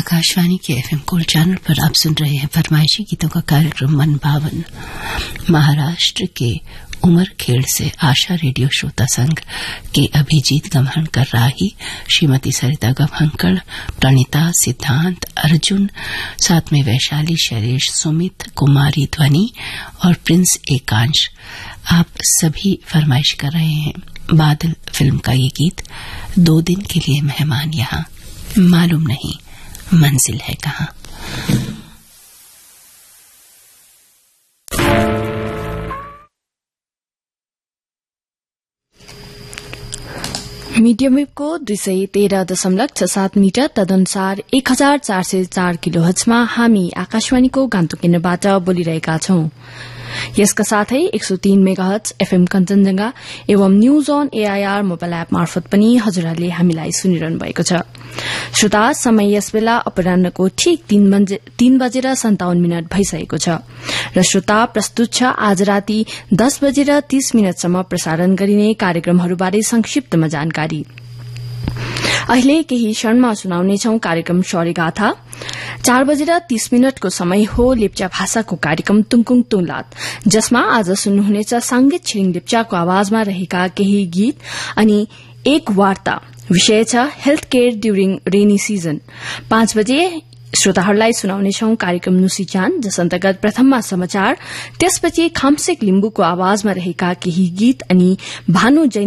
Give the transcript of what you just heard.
आकाशवाणी के FM gold channel पर आप सुन रहे हैं फरमाइशी गीतों का कार्यक्रम मन भावन। महाराष्ट्र के उमरखेड़ से आशा रेडियो श्रोता संघ के अभिजीत गमहन कर राही, श्रीमती सरिता गमहंकड़, प्रणीता, सिद्धांत, अर्जुन, साथ में वैशाली, शैलेश, सुमित, कुमारी ध्वनि और प्रिंस एकांश, आप सभी फरमाइश कर रहे हैं बादल फिल्म का ये गीत। 2 दिन के लिए मेहमान यहाँ, मालूम नहीं मंजिल है कहाँ। मीडियम वेव को 213.67 मीटर तदनुसार 1404 किलोहर्ट्जमा हामी आकाशवाणीको गान्तोक केन्द्रबाट बोलिरहेका छौं। यसका साथै 103 मेगाहर्ट्ज एफएम कञ्चनजंघा एवं news on AIR mobile app मार्फत पनि हजुरहरूले हामीलाई सुनिरहनु भएको छ। श्रोता, समय यस बेला अपराह्नको ठीक 3 बजेर 57 मिनट भइसकेको छ र श्रोता प्रस्तुत छ आज राति 10 बजेर 30 मिनटसम्म प्रसारण गरिने कार्यक्रमहरूबारे संक्षिप्तमा जानकारी। अहिले केही क्षणमा सुनाउनेछौ कार्यक्रम शौर्यगाथा। 4 बजेर 30 मिनटको समय हो लेप्चा भाषाको कार्यक्रम तुङकुङ तुङलात, जसमा आज सुन्नुहुनेछ सांगीत छिरिङ लेप्चाको आवाजमा रहेका केही गीत अनि एक वार्ता। विषय छ हेल्थ केयर ड्यूरिङ रेनी सीजन। 5 बजे श्रोताहरूलाई सुनाउनेछौ कार्यक्रम नुसीचान, जस अन्तर्गत प्रथममा समाचार, त्यसपछि खामसेक लिम्बुको आवाजमा रहेका केही गीत अनि भानु जैन